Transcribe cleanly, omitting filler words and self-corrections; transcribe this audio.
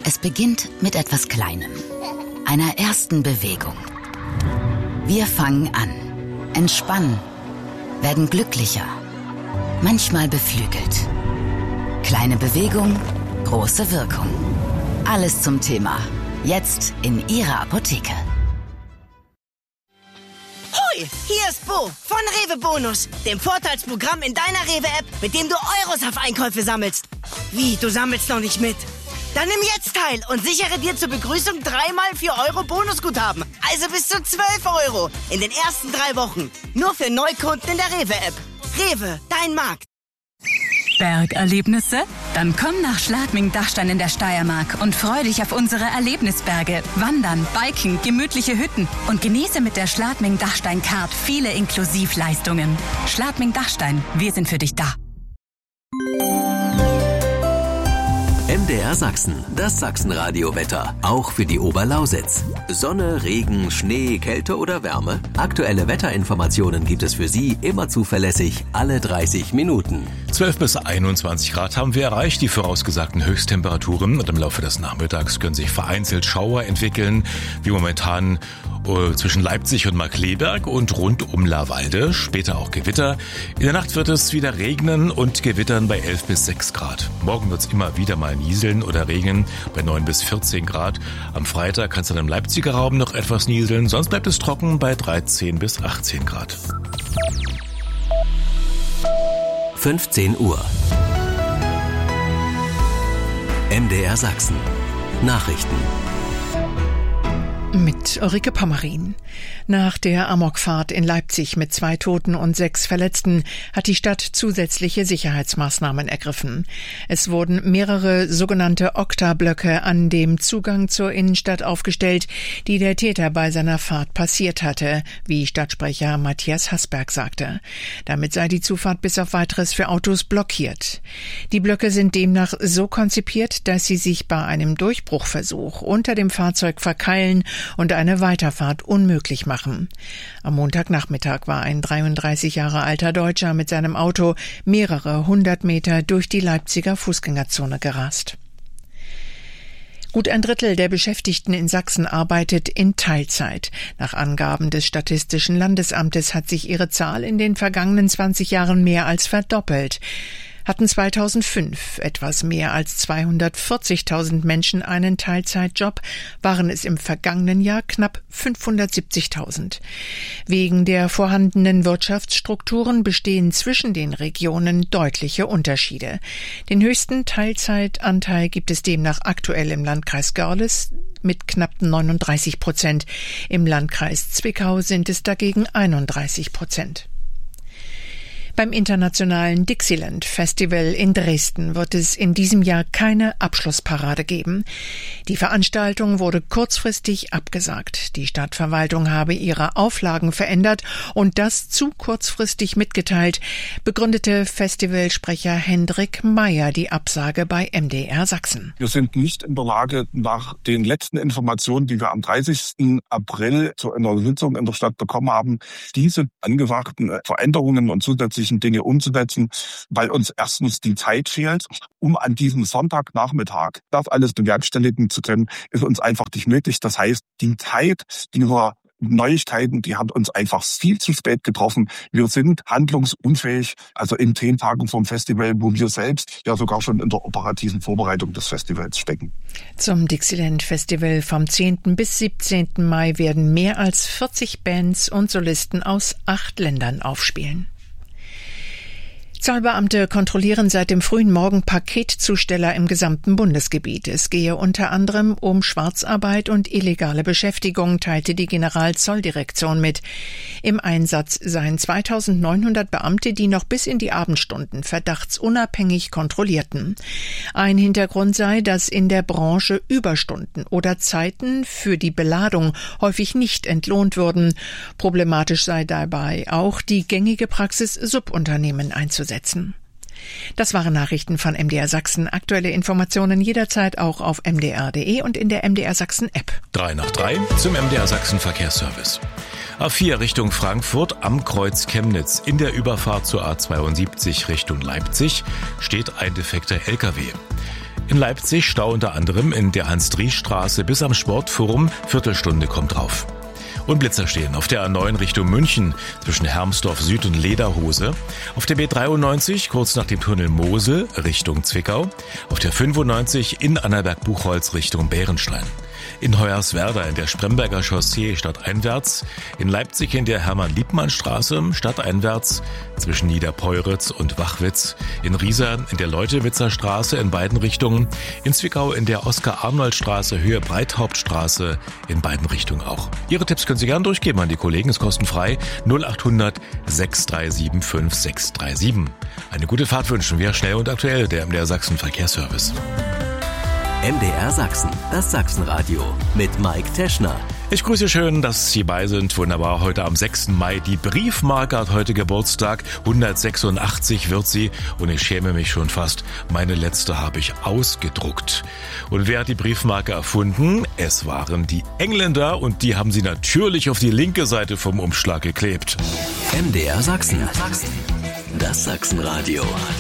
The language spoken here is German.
Es beginnt mit etwas Kleinem, einer ersten Bewegung. Wir fangen an, entspannen, werden glücklicher, manchmal beflügelt. Kleine Bewegung, große Wirkung. Alles zum Thema. Jetzt in Ihrer Apotheke. Hoi, hier ist Bo von Rewe Bonus, dem Vorteilsprogramm in deiner Rewe-App, mit dem du Euros auf Einkäufe sammelst. Wie, du sammelst noch nicht mit? Dann nimm jetzt teil und sichere dir zur Begrüßung 3x 4 Euro Bonusguthaben. Also bis zu 12 Euro in den ersten 3 Wochen. Nur für Neukunden in der Rewe-App. Rewe, dein Markt. Bergerlebnisse? Dann komm nach Schladming-Dachstein in der Steiermark und freu dich auf unsere Erlebnisberge. Wandern, Biken, gemütliche Hütten und genieße mit der Schladming-Dachstein-Card viele Inklusivleistungen. Schladming-Dachstein, wir sind für dich da. MDR Sachsen, das Sachsenradio-Wetter, auch für die Oberlausitz. Sonne, Regen, Schnee, Kälte oder Wärme? Aktuelle Wetterinformationen gibt es für Sie immer zuverlässig, alle 30 Minuten. 12 bis 21 Grad haben wir erreicht, die vorausgesagten Höchsttemperaturen. Und im Laufe des Nachmittags können sich vereinzelt Schauer entwickeln, wie momentan zwischen Leipzig und Markkleeberg und rund um Lavalde. Später auch Gewitter. In der Nacht wird es wieder regnen und gewittern bei 11 bis 6 Grad. Morgen wird es immer wieder mal nieseln oder regnen bei 9 bis 14 Grad. Am Freitag kann es dann im Leipziger Raum noch etwas nieseln. Sonst bleibt es trocken bei 13 bis 18 Grad. 15 Uhr. MDR Sachsen. Nachrichten. Mit Ulrike Pommerin. Nach der Amokfahrt in Leipzig mit 2 Toten und 6 Verletzten hat die Stadt zusätzliche Sicherheitsmaßnahmen ergriffen. Es wurden mehrere sogenannte Okta-Blöcke an dem Zugang zur Innenstadt aufgestellt, die der Täter bei seiner Fahrt passiert hatte, wie Stadtsprecher Matthias Hasberg sagte. Damit sei die Zufahrt bis auf Weiteres für Autos blockiert. Die Blöcke sind demnach so konzipiert, dass sie sich bei einem Durchbruchversuch unter dem Fahrzeug verkeilen und eine Weiterfahrt unmöglich machen. Am Montagnachmittag war ein 33 Jahre alter Deutscher mit seinem Auto mehrere 100 Meter durch die Leipziger Fußgängerzone gerast. Gut ein Drittel der Beschäftigten in Sachsen arbeitet in Teilzeit. Nach Angaben des Statistischen Landesamtes hat sich ihre Zahl in den vergangenen 20 Jahren mehr als verdoppelt. Hatten 2005 etwas mehr als 240.000 Menschen einen Teilzeitjob, waren es im vergangenen Jahr knapp 570.000. Wegen der vorhandenen Wirtschaftsstrukturen bestehen zwischen den Regionen deutliche Unterschiede. Den höchsten Teilzeitanteil gibt es demnach aktuell im Landkreis Görlitz mit knapp 39%. Im Landkreis Zwickau sind es dagegen 31%. Beim internationalen Dixieland Festival in Dresden wird es in diesem Jahr keine Abschlussparade geben. Die Veranstaltung wurde kurzfristig abgesagt. Die Stadtverwaltung habe ihre Auflagen verändert und das zu kurzfristig mitgeteilt, begründete Festivalsprecher Hendrik Meyer die Absage bei MDR Sachsen. Wir sind nicht in der Lage, nach den letzten Informationen, die wir am 30. April zu einer Sitzung in der Stadt bekommen haben, diese angesagten Veränderungen und zusätzlichen Dinge umzusetzen, weil uns erstens die Zeit fehlt, um an diesem Sonntagnachmittag das alles bewerkstelligen zu können, ist uns einfach nicht möglich. Das heißt, die Zeit dieser Neuigkeiten, die hat uns einfach viel zu spät getroffen. Wir sind handlungsunfähig, also in 10 Tagen vom Festival, wo wir selbst ja sogar schon in der operativen Vorbereitung des Festivals stecken. Zum Dixieland Festival vom 10. bis 17. Mai werden mehr als 40 Bands und Solisten aus 8 Ländern aufspielen. Zollbeamte kontrollieren seit dem frühen Morgen Paketzusteller im gesamten Bundesgebiet. Es gehe unter anderem um Schwarzarbeit und illegale Beschäftigung, teilte die Generalzolldirektion mit. Im Einsatz seien 2.900 Beamte, die noch bis in die Abendstunden verdachtsunabhängig kontrollierten. Ein Hintergrund sei, dass in der Branche Überstunden oder Zeiten für die Beladung häufig nicht entlohnt würden. Problematisch sei dabei auch die gängige Praxis, Subunternehmen einzusetzen. Das waren Nachrichten von MDR Sachsen. Aktuelle Informationen jederzeit auch auf mdr.de und in der MDR Sachsen App. 3 nach 3 zum MDR Sachsen Verkehrsservice. A4 Richtung Frankfurt am Kreuz Chemnitz. In der Überfahrt zur A72 Richtung Leipzig steht ein defekter LKW. In Leipzig Stau unter anderem in der Hans-Dries-Straße bis am Sportforum, Viertelstunde kommt drauf. Und Blitzer stehen auf der A9 Richtung München zwischen Hermsdorf Süd und Lederhose, auf der B93 kurz nach dem Tunnel Mosel Richtung Zwickau, auf der 95 in Annaberg-Buchholz Richtung Bärenstein. In Hoyerswerda in der Spremberger Chaussee stadteinwärts, in Leipzig in der Hermann-Liebmann-Straße stadteinwärts zwischen Niederpeuritz und Wachwitz, in Riesa in der Leutewitzer Straße in beiden Richtungen, in Zwickau in der Oskar-Arnold-Straße Höhe Breithauptstraße in beiden Richtungen auch. Ihre Tipps können Sie gerne durchgeben an die Kollegen, ist kostenfrei 0800 637 5637. Eine gute Fahrt wünschen wir, schnell und aktuell, der MDR Sachsen Verkehrsservice. MDR Sachsen, das Sachsenradio mit Mike Teschner. Ich grüße schön, dass Sie bei sind. Wunderbar, heute am 6. Mai. Die Briefmarke hat heute Geburtstag. 186 wird sie. Und ich schäme mich schon fast. Meine letzte habe ich ausgedruckt. Und wer hat die Briefmarke erfunden? Es waren die Engländer. Und die haben sie natürlich auf die linke Seite vom Umschlag geklebt. MDR Sachsen, das Sachsenradio.